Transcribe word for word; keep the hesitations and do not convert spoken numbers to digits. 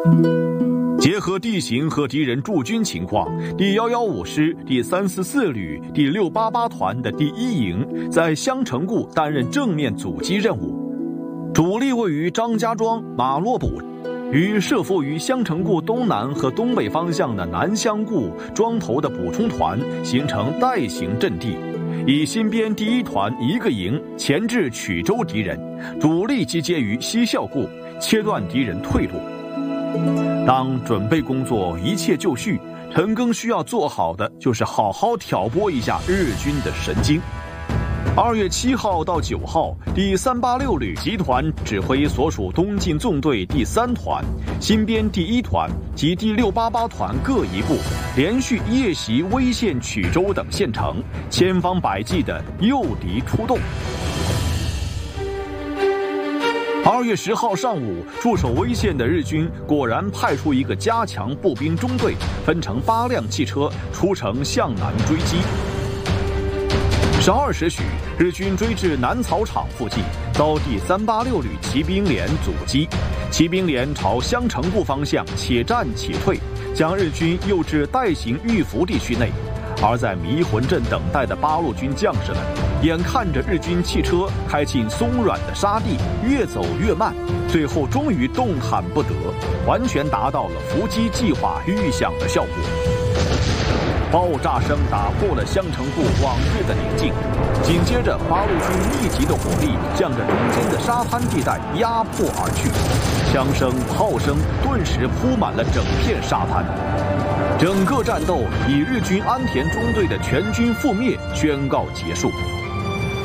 结合地形和敌人驻军情况，第一一五师第三四四旅第六八八团的第一营在襄城固担任正面阻击任务，主力位于张家庄、马洛堡，与设伏于襄城固东南和东北方向的南襄固、庄头的补充团形成带形阵地，以新编第一团一个营前置曲州敌人，主力集结于西孝固，切断敌人退路。当准备工作一切就绪，陈赓需要做好的就是好好挑拨一下日军的神经。二月七号到九号，第三八六旅集团指挥所属东进纵队第三团、新编第一团及第六八八团各一部，连续夜袭威县、曲州等县城，千方百计地诱敌出动。二月十号上午，驻守威县的日军果然派出一个加强步兵中队，分成八辆汽车出城向南追击。十二时许，日军追至南草场附近，遭第三八六旅骑兵连阻击，骑兵连朝襄城固方向且战且退，将日军诱至带形玉福地区内。而在迷魂阵等待的八路军将士们，眼看着日军汽车开进松软的沙地，越走越慢，最后终于动弹不得，完全达到了伏击计划预想的效果。爆炸声打破了襄城固往日的宁静，紧接着八路军密集的火力向着中间的沙滩地带压迫而去，枪声、炮声顿时铺满了整片沙滩。整个战斗以日军安田中队的全军覆灭宣告结束。